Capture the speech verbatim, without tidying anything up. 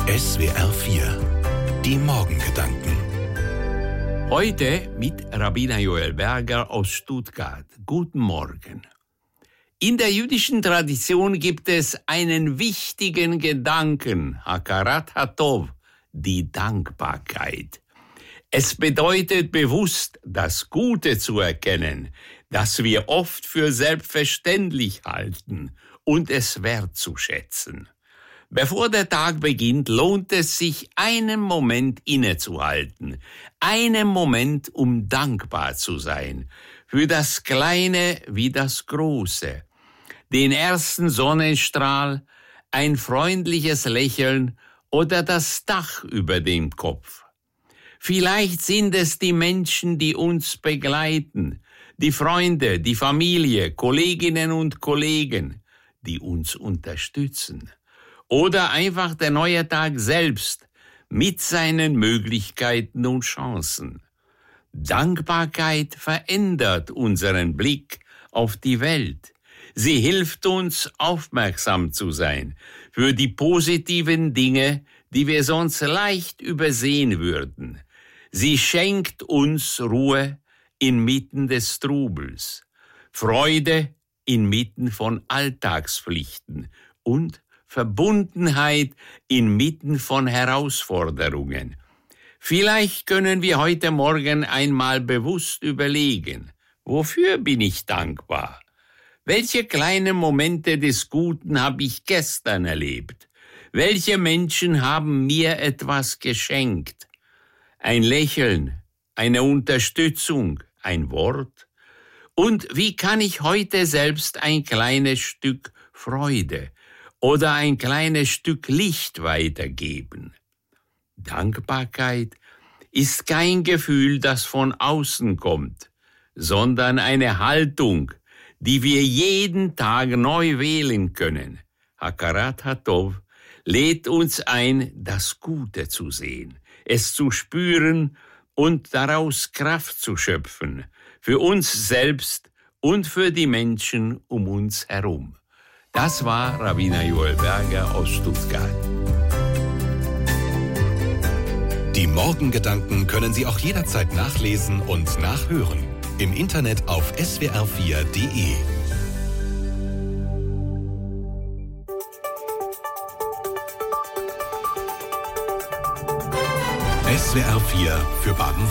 S W R vier, die Morgengedanken. Heute mit Rabbiner Joel Berger aus Stuttgart. Guten Morgen. In der jüdischen Tradition gibt es einen wichtigen Gedanken, Hakarat Hatov, die Dankbarkeit. Es bedeutet bewusst, das Gute zu erkennen, das wir oft für selbstverständlich halten und es wertzuschätzen. Bevor der Tag beginnt, lohnt es sich, einen Moment innezuhalten, einen Moment, um dankbar zu sein, für das Kleine wie das Große, den ersten Sonnenstrahl, ein freundliches Lächeln oder das Dach über dem Kopf. Vielleicht sind es die Menschen, die uns begleiten, die Freunde, die Familie, Kolleginnen und Kollegen, die uns unterstützen. Oder einfach der neue Tag selbst mit seinen Möglichkeiten und Chancen. Dankbarkeit verändert unseren Blick auf die Welt. Sie hilft uns, aufmerksam zu sein für die positiven Dinge, die wir sonst leicht übersehen würden. Sie schenkt uns Ruhe inmitten des Trubels, Freude inmitten von Alltagspflichten und Verbundenheit inmitten von Herausforderungen. Vielleicht können wir heute Morgen einmal bewusst überlegen, wofür bin ich dankbar? Welche kleinen Momente des Guten habe ich gestern erlebt? Welche Menschen haben mir etwas geschenkt? Ein Lächeln, eine Unterstützung, ein Wort? Und wie kann ich heute selbst ein kleines Stück Freude oder ein kleines Stück Licht weitergeben? Dankbarkeit ist kein Gefühl, das von außen kommt, sondern eine Haltung, die wir jeden Tag neu wählen können. Hakarat Hatov lädt uns ein, das Gute zu sehen, es zu spüren und daraus Kraft zu schöpfen, für uns selbst und für die Menschen um uns herum. Das war Rabbiner Joel Berger aus Stuttgart. Die Morgengedanken können Sie auch jederzeit nachlesen und nachhören. Im Internet auf S W R vier Punkt de. S W R vier für Baden